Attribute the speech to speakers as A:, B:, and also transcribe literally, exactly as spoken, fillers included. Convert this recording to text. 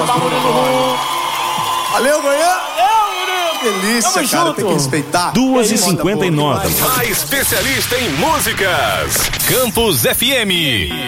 A: Tá, Murilo.
B: Valeu, Goiânia.
A: Valeu, Murilo.
B: Delícia,
A: Tamo
B: cara,
A: junto.
B: tem que respeitar.
C: duas e cinquenta e nove.
D: A especialista em músicas, Campus F M.